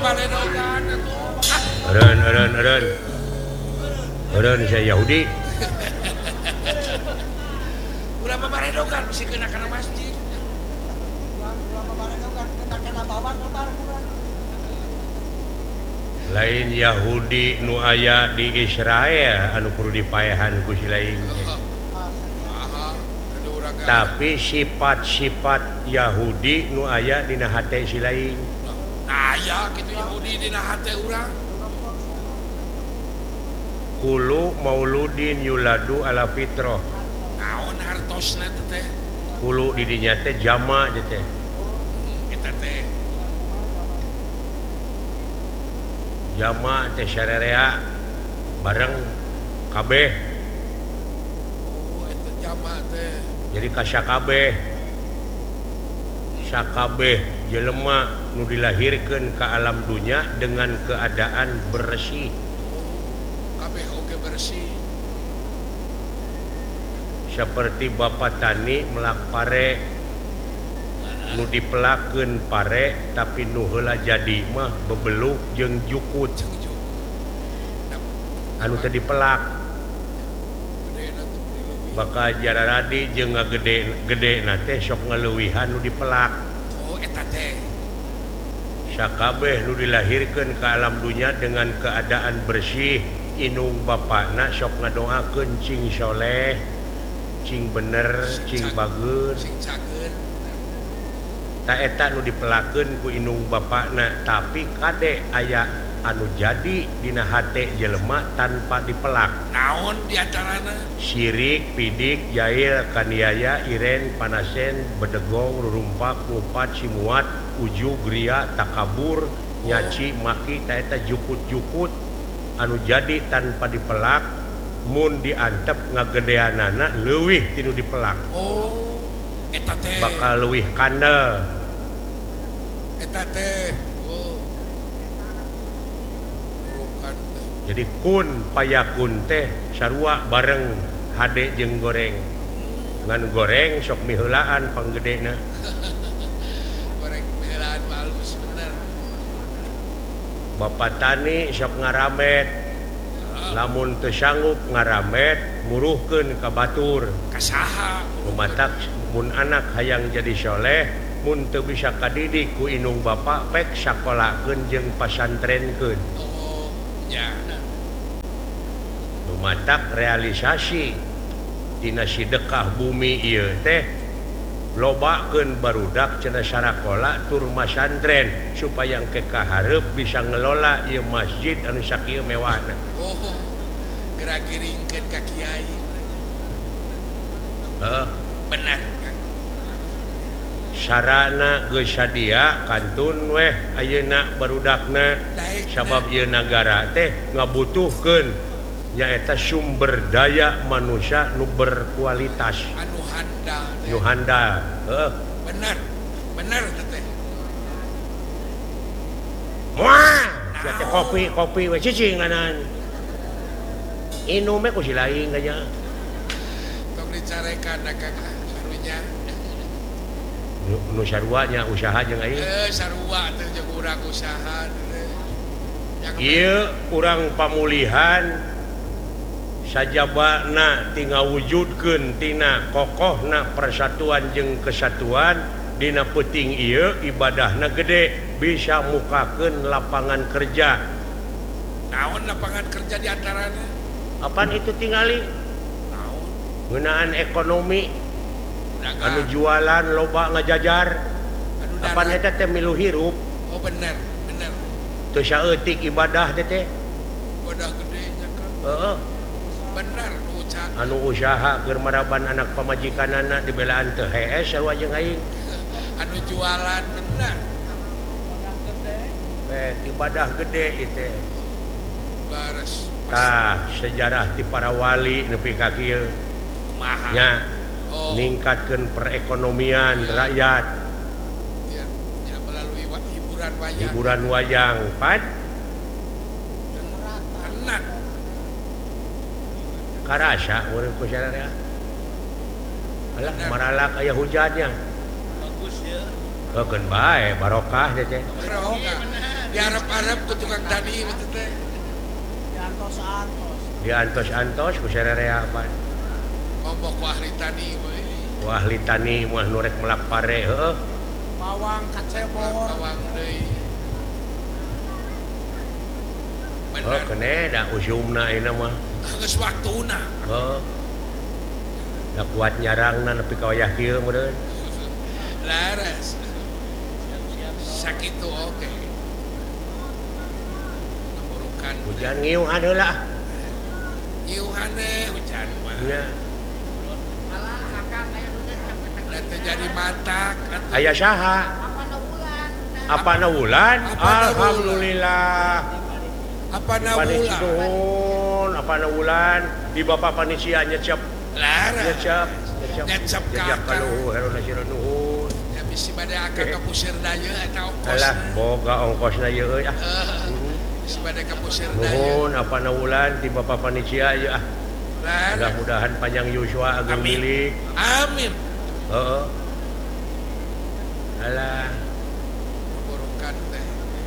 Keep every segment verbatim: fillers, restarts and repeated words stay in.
Eren, eren, eren. Eren saya Yahudi. Ulah mabaredogan si kena kana masjid. Lain Yahudi nu aya di Israel anu kudu dipaehan ku si lain. Tapi sifat-sifat Yahudi nu aya dina hate si lain. Aya kitu Yahudi dina hate urang. Kulu mauludin yuladu ala fitrah. Naon hartosna teh? Kulu di dinya teh jama teh. Eta teh Jama teh syararea bareng kabeh. Oh, eta jama teh. Jadi ka sakabeh sakabeh jelema nu dilahirkeun ka alam dunya dengan keadaan bersih. Kabeh oge bersih. Seperti bapak tani melak pare nu dipelakeun pare tapi nu heula jadi mah bebeluk jeung jukut anu teu dipelak bakal jararadi jeung ngagede-gede na teh sok ngaleuwihan nu dipelak. Oh eta teh Sakabeh nu dilahirkeun ka alam dunya dengan keadaan bersih inung bapakna sok ngadoakeun cing soleh cing bener cing bagus sing cageun. tak eta nu dipelakeun ku inung bapakna tapi kade aya anu jadi dina hate jelema tanpa dipelak. Naon diantarana? Syirik, pidik, jail, kaniaya, iren, panasen, bedegong, rurumpak, ngupat, simuat, uju, gria, takabur, nyaci, maki, tak eta jukut-jukut anu jadi tanpa dipelak mun diantep ngagedeanana leuwih tinu dipelak. Oh eta teh bakal leuwih kandel. Eta teh oh bukan teh. Jadi kun payakun teh sarua bareng hade jeung goreng. Ngan goreng sok miheulaan panggedena. Goreng miheulaan halus bener. Bapak tani sok ngaramet. Lamun teu sanggup ngaramet muruhkeun ka batur. Ka saha? Lumatak mun anak hayang jadi soleh mun teu bisa kadidik ku inung bapak pek sakolahkeun jeung pasantrenkeun. Oh ya. Lumatak realisasi dina sedekah bumi ieu teh lobakeun barudak cenah sarakola tur masantren supaya engke ka hareup bisa ngelola ieu masjid anu sakieu mewahna. Oh gerak giringkeun ka kiai. Heuh, benar Kang. sarana geus sadia kantun weh ayeuna barudakna sabab ieu nagara teh ngabutuhkeun nyaeta sumber daya manusia nu berkualitas Anu handal. nu handal. Heuh. Benar. Benar teh. Moal teh kopi kopi we cicing nganan. Inum ku si lain ganya. Tong dicarekan da Kang sarunya. Nu, nu sarua nya usaha jeung aing. Eh sarua teh jeung urang usaha teh. Ieu urang pamulihan sajabana tinggal wujudkeun tina kokohna persatuan jeung kesatuan dina peuting ieu ibadahna gede bisa mukakeun lapangan kerja. Naon lapangan kerja di antaranya? Apaan itu tingali? Naon? Ngeunaan ekonomi Dagang. anu jualan loba ngajajar. Anu Apaan darat. eta teh milu hirup Oh bener, bener. teu saeutik ibadah teh teh. Udah gede nya Kang. Heeh. Bener nu ucan. Anu usaha keur maraban anak pamajikanana dibelaan teu hees sarua jeung aing. Anu jualan bener. Eh ibadah gede itu. Bares. Tah sejarah ti para wali nepi ka kieu Mahal. nya Oh. ningkatkeun perekonomian rakyat. Ya, ya melalui wa- hiburan wayang. Hiburan wayang pan Enak. karasa urang ku sararea. Alah maralak aya hujannya. Bagus ya. Heukeun bae barokah teh teh. Barokah. diharap-harap ku tukang tani itu teh. Di antos-antos ku sarerea apa? Ngomong ku ahli tani we. Wah ahli tani mah nurek melak pare heeh. Bawang kacebor. Bawang deui. Oh Bener. kene da usumna ayeuna mah. Geus waktuna. Heeh. Da kuat nyarangna nepi ka wayah kieu meureun. Laras. Sakitu oke. Namurukan Hujan ngiuhan heula. iuhane hujan mah. Nya. Da teh jadi matak atuh. Aya saha? Apana wulan? Apana wulan? Alhamdulillah. Apa na Panisi ulah? nuhun, apana wulan di Bapak panitia nyecep Laras. nyecep Nyecep ka nyecep ka akang. nuhun haruna sira nuhun. Ya bisi bade akang ka pusir daya eta ongkos. Alah boga ongkosna ieu euy ah. Bisi bade ka pusir daya. Nuhun apana wulan di Bapak panitia ieu ah. Laras. Mudah-mudahan panjang yuswa ageng Amin. milik. Amin. Heeh. Alah Namurukan teh.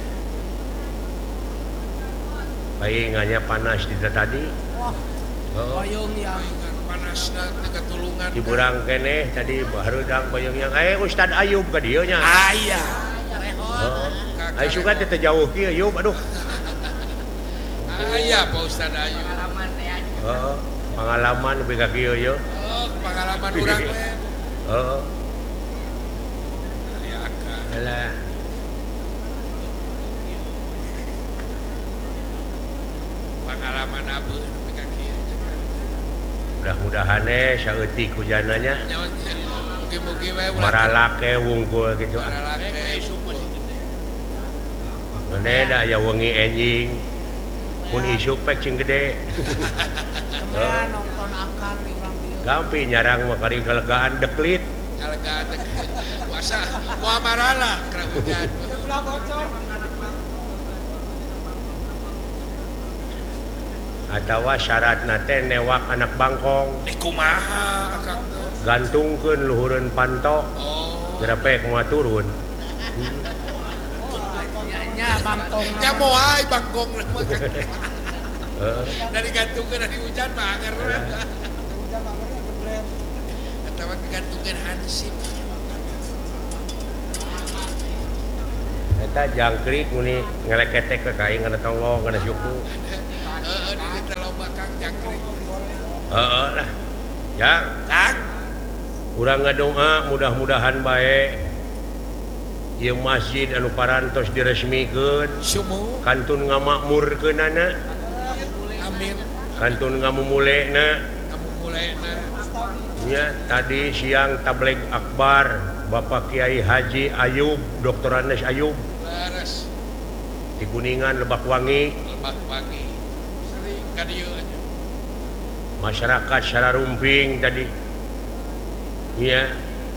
paingannya panas di tadi. Wah, Heeh. payung yang Paingan panasna teh katulungan. Di burang keneh tadi baheudang bayang yang eh Ustad Ayub ka dieu nya. Aya. Heeh. Ai suka teh jauh kieu Ayub aduh. Aya Pak Ustad Ayu. Heeh. Pengalaman lebih ka kieu ye. Oh, pengalaman urang teh. Heeh. Aya akang. Alah. Pengalaman abeun nepi ka kieu. Mudah-mudahan eh saeutik hujananya Nyawa mugi-mugi we ulah. maralake wungkul gitu. Maralake. Ngene da aya wengi enjing. Mun isuk pek cing gede. kemudian nonton akan di urang dieu. Gampi nyarang mah kari kalegaan deklit. Kalega teh. Puasa moal marala kena hujan. Ulah bocor. Atawa syaratna teh newak anak bangkong. Di kumaha akang teh? Gantungkeun luhureun pantok. Oh. Kira pek moal turun. Nya bangkong. Nya moal bangkong mah. Heeh. Dari gantungkeun dari hujan mah anger we. Atawa digantungkeun hansip. Eta jangkrik muni ngeleketek ke kain kana tonggo kana suku. Heeh, di dieu loba Kang jangkrik. Heeh lah. Ya, Kang, urang ngadoa mudah-mudahan bae ieu masjid anu parantos diresmikeun, sumuh. kantun ngamakmurkeunana, Amin. kantun ngamumulena. Kamu mulainya. Nya tadi siang tabligh akbar Bapak Kiai Haji Ayub, Doktor Anes Ayub Laras. di Kuningan Lebak Wangi. Lebak pagi. Sering ka dieu aja. Masyarakat secara rumping tadi. Iya.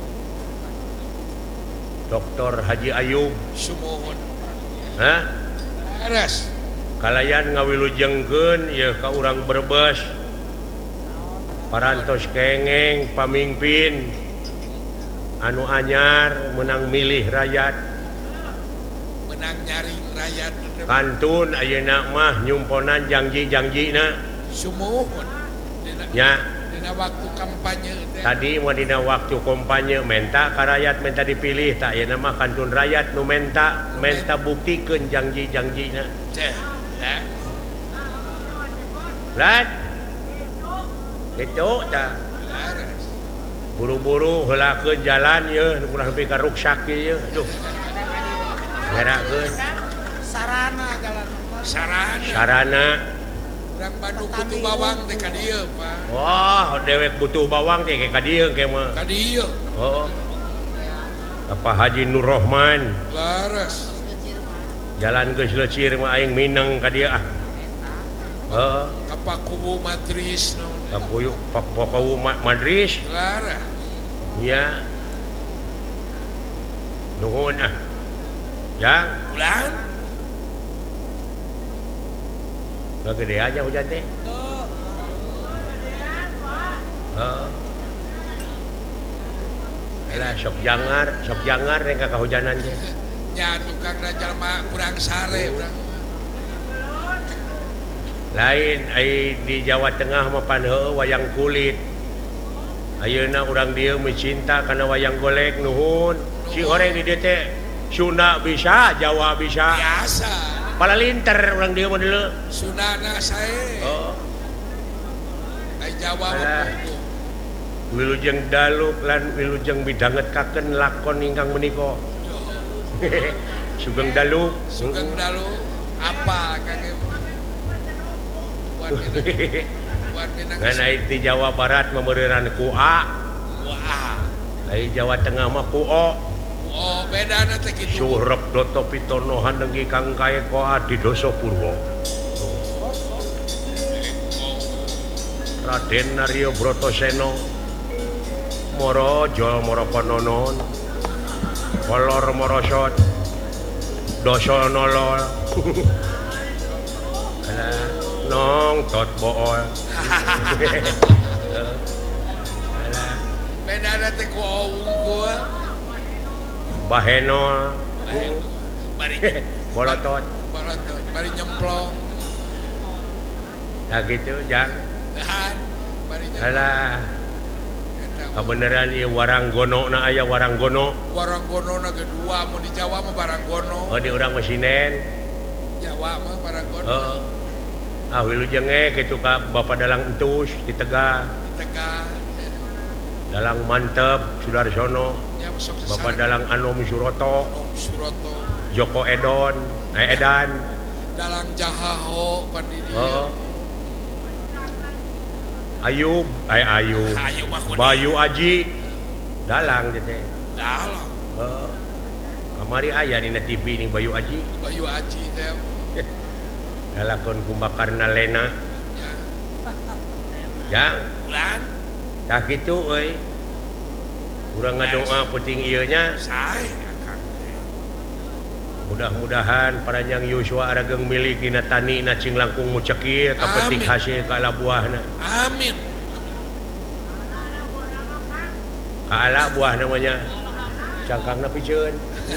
Doktor Haji Ayub, Sumuhun. hah? Laras. Kalayan ngawilujengkeun ya ka urang Brebes. Parantos kengeng pamimpin anu anyar menang milih rakyat. Menang nyari rakyat. Kantun ayeuna mah nyumponan janji-janjina. Sumuhun. Dina, Nya dina waktu kampanye teh. tadi mau dina waktu kampanye menta ka rakyat menta dipilih tak ayeuna mah kantun rakyat nu menta menta buktikeun janji-janjina. Teh. Lah. Lat. Itu tak Laras. buru-buru heulakeun jalan ye kurang lebih ka ruksak ye aduh. Ngerakeun Sarana jalan. Sarana. sarana. Urang Bandung butuh bawang teh ka dieu, Pak. Wah, dewek butuh bawang teh ka dieu ke mah. Ka dieu. Oh. Apa Haji Nur Rahman Laras. jalan geus leucir mah aing mineng ka dieu ah. Heeh. Apa kubu matris naon. Kapuyu pak pokau Madris. Laras. Ya. Nuhun ah. Ya, Bulan. gede aja hujan teh. Heeh. Lah sok jangar, sok jangar rek ka kahujanan teh. nya tukang da jalma kurang sare urang lain ai di Jawa Tengah mah pan heueuh wayang kulit ayeuna urang dieu mencinta kana wayang golek nuhun si goreng di dieu teh Sunda bisa Jawa bisa biasa palalinter urang dieu mah deuleu sunana sae oh ai Jawa mah Alah. putu wilujeng daluk lan wilujeng midangetaken lakon ingkang menika sugeng daluk sugeng dalu apa kage buat minang buat minang ngan ai di Jawa Barat memeureran ku A wah ai Jawa Tengah mah ku O oh bedana teh kitu surep doto pitono handenggi kang kae koa di doso purwo Raden Naryo Brotoseno moro jol moro kononon kolor morosot doso nolol alah nong tot bool alah bedana teh ku unggul baheno bari bolotot bolotot bari nyemplong nah gitu jang dahan bari nyemplong alah kebenaran ieu waranggono na aya waranggono waranggono na kedua mau di Jawa mah baranggono oh di urang masinen Jawa mah baranggono heeh ah wilujeng eh kitu ka Bapak Dalang Entus di Tegah Tegah Dalang Mantep Sudarsono nya sok Bapak sesana Dalang Anom Suroto Om Suroto Joko Edon eh Edan dalang Jahaho pandi dieu heeh Ayub ay Ayub ayo mah kudu Bayu Aji Dalang teh dalang heeh kamari aya dina T V ning Bayu Aji Bayu Aji teh dalakon kumbakarna Lena nya jang bulan tah kitu euy urang ngadoa penting ieu nya sae akang mudah-mudahan paranyang Yosua arageng miliki na tani na cing langkung mucek ieu kapetik Amin. hasil kala buahna amin kaala buah namanya cangkangna piceun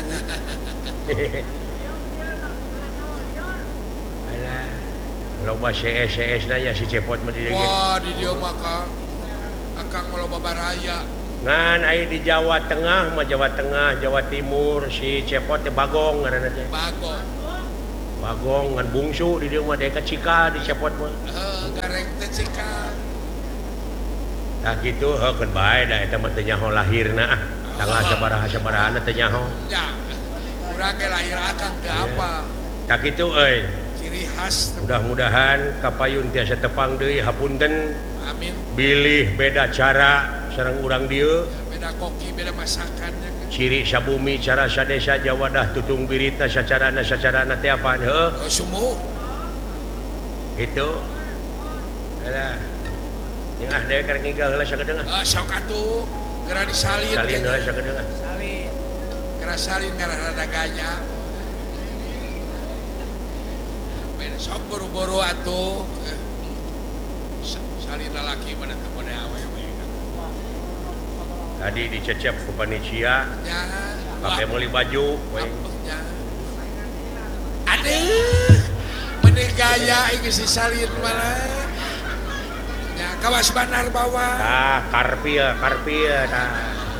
alah loba C S C S na ya si cepot mah di dieu wah di dieu mah Kang akang mah loba baraya ngan ai di Jawa Tengah mah Jawa Tengah Jawa Timur si cepot teh Bagong ngaranna teh bagong Bagong ngan bungsu di dieu mah deka cika di cepot mah heuh gareng teh cika tah kitu heukeun bae da eta mah teu nyaho lahirna ah tanggal sabaraha sabarahana teu nyaho ya urang ge lahir akang teh apa tah kitu euy ciri khas mudah-mudahan kapayun tiasa tepang deui hapunten amin bilih beda cara sareng urang dieu ya, beda koki beda masakannya kan ciri sabumi cara sadesa jawadah tutung birita sacarana sacarana teh apaan heuh oh, sumur itu alah yang ah dewe karek ngigau heula sakedeung ah sok atuh geura disalin salin heula sakedeung Salin. geura salin ngaranna daganya beda sok buru-buru atuh Eh, sa- salin lalaki mana teu pada awewe tadi dicecep ku panitia nya pakai meuli baju we nya aduh meni gaya ini si salin malah nya kawas banar bawah ah karpia karpia tah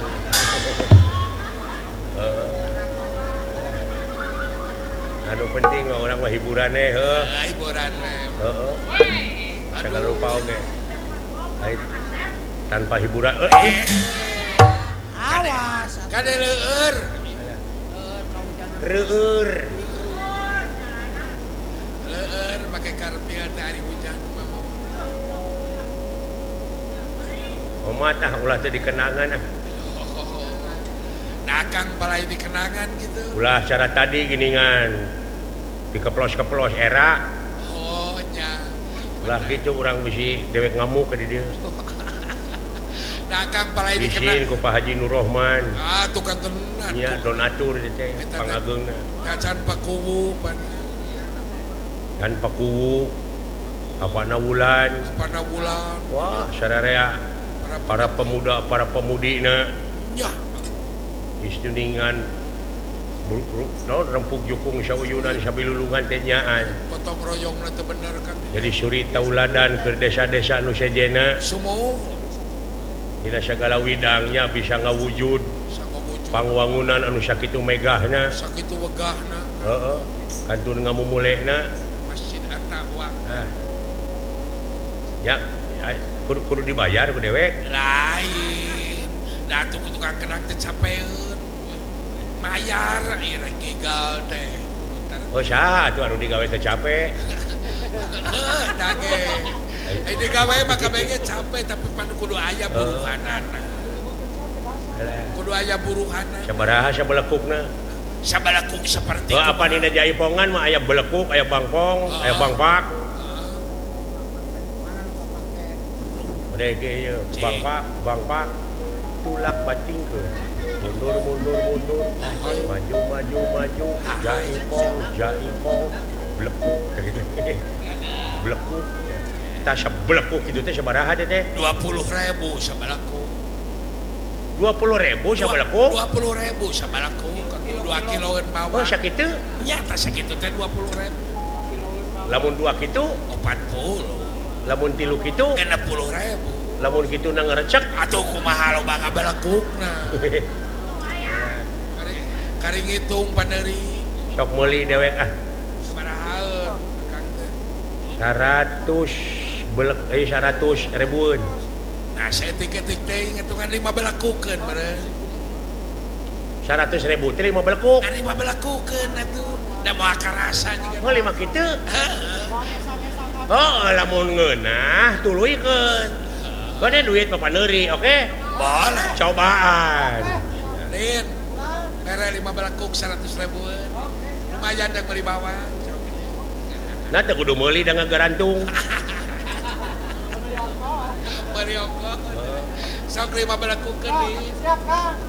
Heeh. anu penting mah urang mah hiburanna heuh Ah, hiburan we. heeh sagala rupa oge ai tanpa hiburan eh Awas. Kade leueur Eh, kau jangan reueur leueur make karpia teh ari hujan mah omah tah ulah teh dikenangan ah nah kang balai dikenangan gitu ulah cara tadi giningan dikeplos-keplos era oh nya ulah kitu urang bisi dewek ngamuk ka di dieu nah kang balai bisin dikenang ku Pak Haji Nur Rohman ah tukang tenan nya donatur ieu teh pangageungna kacan pakuwu pan kan pakuwu apana wulan pana bulan wah sararea para pemuda para pemudina nya istuningan rempuk jukung sauyunan sabilulungan teh nyaan. Potong royong teu bener kan. Jadi suri tauladan ke desa-desa nu sejena Sumo dina sagala widangnya bisa ngawujud sangawujud pangwangunan anu sakitu megahna. sakitu wegahna Heeh. Kantun ngamumulena. Masjid At-Taqwa. Nah. Ya, ya kudu, kudu dibayar ku dewek. Lain. Da atuh tukang kenang teu capeun. Mayar ieu rek gigal teh. Oh saha atuh anu digawe teh capek. Da ge. Eh digawe mah kabeh capek tapi pan kudu aya buruhanana. Kudu aya buruhanana. Sabaraha sabelekukna? Sabalakuk seperti Oh, apa dina jaipongan mah aya belekuk, aya bangpong, aya bangpak. Udah ge ieu bangpak, bangpak tulak batingkeun. Mundur mundur mundur. Maju maju maju. Jaipong, jaipong. Belekuk gitu. Belekuk. Tah sabelekuk kitu teh sabaraha teh? dua puluh ribu sabalakuk. dua puluh ribu sabelekuk. dua puluh ribu sabalakuk. dua kiloan bawah. Oh sakitu? Nyata sakitu teh dua puluh ribu. Lamun dua kitu, empat puluh. lamun tilu kitu, enam puluh ribu. lamun kitu na ngarecek. Atuh kumaha loba ngabalakukna. Kari kari ngitung paneri. Sok meuli dewek ah. Sabarahaeun Kang teh. seratus belek eh seratus ribuan. Nah, saya tiket-tiket teh ngitungan lima balakukeun meureun. seratus ribu teh lima belekuk. Kan lima balakukeun atuh. Da moal karasa juga. Oh lima kitu. Heeh. Oh lamun ngeunah tuluykeun. Bade duit papaneuri, oke? Boleh. Cobaan. Lin. Mere lima balakuk seratus ribuan. Lumayan yang beli bawah. Nah teu kudu meuli da ngagarantung. Beli ongkos. Sok lima balakukeun nih. Siap, Kang.